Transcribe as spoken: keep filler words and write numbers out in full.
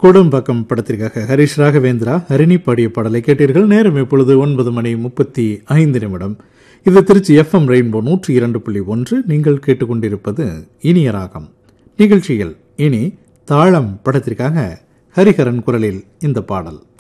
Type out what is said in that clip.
கோடம்பாக்கம் படத்திற்காக ஹரிஷ் ராகவேந்திரா ஹரிணி பாடிய பாடலை கேட்டீர்கள். நேரம் இப்பொழுது ஒன்பது மணி முப்பத்தி ஐந்து நிமிடம். இது திருச்சி எஃப் எம் ரெயின்போ நூற்றி இரண்டு புள்ளி ஒன்று. நீங்கள் கேட்டுக்கொண்டிருப்பது இனிய ராகம் நிகழ்ச்சியில். இனி தாளம் படத்திற்காக ஹரிஹரன் குரலில் இந்த பாடல்.